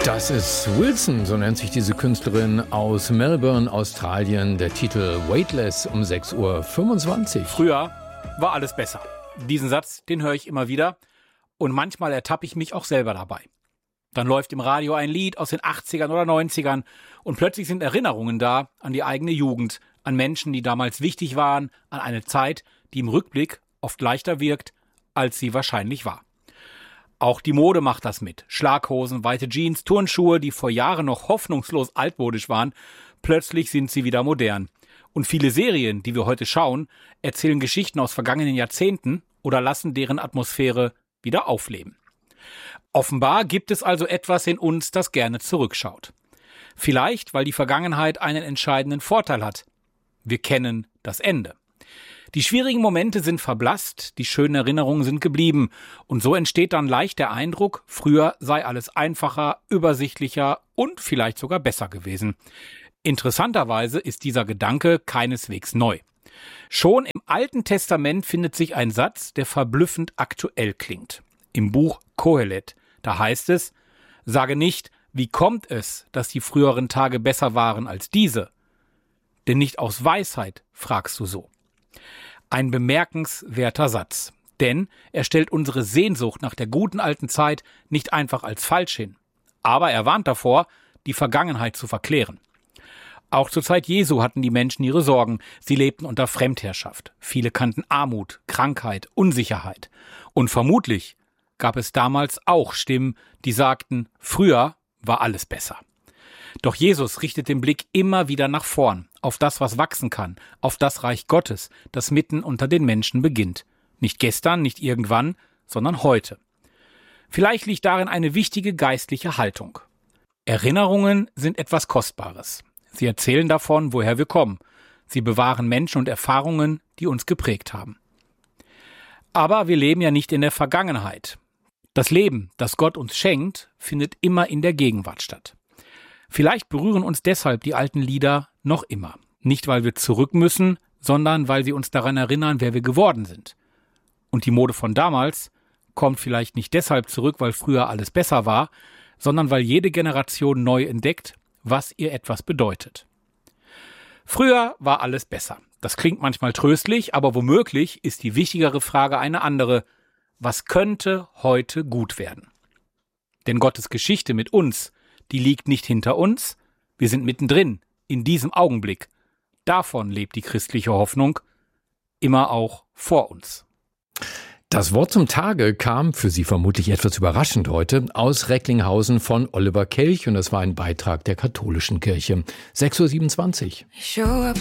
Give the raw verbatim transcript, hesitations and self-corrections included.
Das ist Wilson, so nennt sich diese Künstlerin aus Melbourne, Australien. Der Titel Weightless um sechs Uhr fünfundzwanzig. Früher war alles besser. Diesen Satz, den höre ich immer wieder. Und manchmal ertappe ich mich auch selber dabei. Dann läuft im Radio ein Lied aus den achtzigern oder neunzigern und plötzlich sind Erinnerungen da an die eigene Jugend, an Menschen, die damals wichtig waren, an eine Zeit, die im Rückblick oft leichter wirkt, als sie wahrscheinlich war. Auch die Mode macht das mit. Schlaghosen, weite Jeans, Turnschuhe, die vor Jahren noch hoffnungslos altmodisch waren, plötzlich sind sie wieder modern. Und viele Serien, die wir heute schauen, erzählen Geschichten aus vergangenen Jahrzehnten oder lassen deren Atmosphäre wieder aufleben. Offenbar gibt es also etwas in uns, das gerne zurückschaut. Vielleicht, weil die Vergangenheit einen entscheidenden Vorteil hat. Wir kennen das Ende. Die schwierigen Momente sind verblasst, die schönen Erinnerungen sind geblieben und so entsteht dann leicht der Eindruck, früher sei alles einfacher, übersichtlicher und vielleicht sogar besser gewesen. Interessanterweise ist dieser Gedanke keineswegs neu. Schon im Alten Testament findet sich ein Satz, der verblüffend aktuell klingt. Im Buch Kohelet, da heißt es: Sage nicht, wie kommt es, dass die früheren Tage besser waren als diese? Denn nicht aus Weisheit fragst du so. Ein bemerkenswerter Satz, denn er stellt unsere Sehnsucht nach der guten alten Zeit nicht einfach als falsch hin. Aber er warnt davor, die Vergangenheit zu verklären. Auch zur Zeit Jesu hatten die Menschen ihre Sorgen. Sie lebten unter Fremdherrschaft. Viele kannten Armut, Krankheit, Unsicherheit. Und vermutlich gab es damals auch Stimmen, die sagten, früher war alles besser. Doch Jesus richtet den Blick immer wieder nach vorn, auf das, was wachsen kann, auf das Reich Gottes, das mitten unter den Menschen beginnt. Nicht gestern, nicht irgendwann, sondern heute. Vielleicht liegt darin eine wichtige geistliche Haltung. Erinnerungen sind etwas Kostbares. Sie erzählen davon, woher wir kommen. Sie bewahren Menschen und Erfahrungen, die uns geprägt haben. Aber wir leben ja nicht in der Vergangenheit. Das Leben, das Gott uns schenkt, findet immer in der Gegenwart statt. Vielleicht berühren uns deshalb die alten Lieder noch immer. Nicht, weil wir zurück müssen, sondern weil sie uns daran erinnern, wer wir geworden sind. Und die Mode von damals kommt vielleicht nicht deshalb zurück, weil früher alles besser war, sondern weil jede Generation neu entdeckt, was ihr etwas bedeutet. Früher war alles besser. Das klingt manchmal tröstlich, aber womöglich ist die wichtigere Frage eine andere. Was könnte heute gut werden? Denn Gottes Geschichte mit uns, die liegt nicht hinter uns, wir sind mittendrin, in diesem Augenblick. Davon lebt die christliche Hoffnung, immer auch vor uns. Das Wort zum Tage kam, für Sie vermutlich etwas überraschend heute, aus Recklinghausen von Oliver Kelch und das war ein Beitrag der katholischen Kirche. sechs Uhr siebenundzwanzig. Show up